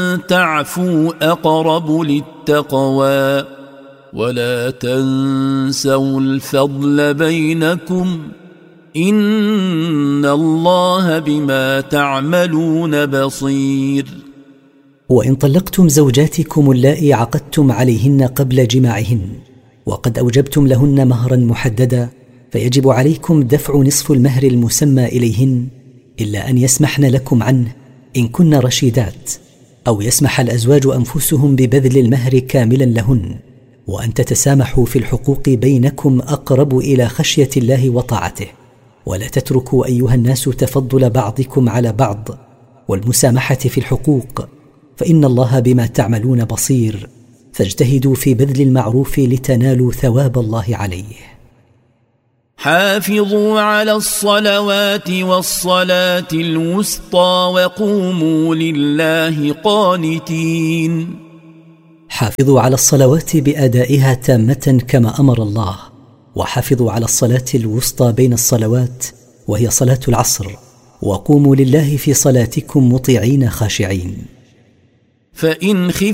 تعفوا أقرب للتقوى ولا تنسوا الفضل بينكم إن الله بما تعملون بصير. وإن طلقتم زوجاتكم اللائي عقدتم عليهن قبل جماعهن وقد أوجبتم لهن مهرا محددا فيجب عليكم دفع نصف المهر المسمى إليهن إلا أن يسمحن لكم عنه إن كن رشيدات، أو يسمح الأزواج أنفسهم ببذل المهر كاملا لهن، وأن تتسامحوا في الحقوق بينكم أقرب إلى خشية الله وطاعته. ولا تتركوا أيها الناس تفضل بعضكم على بعض والمسامحة في الحقوق، فإن الله بما تعملون بصير، فاجتهدوا في بذل المعروف لتنالوا ثواب الله عليه. حافظوا على الصلوات والصلاة الوسطى وقوموا لله قانتين. حافظوا على الصلوات بأدائها تامة كما أمر الله، وحافظوا على الصلاة الوسطى بين الصلوات وهي صلاة العصر، وقوموا لله في صلاتكم مطيعين خاشعين. فإن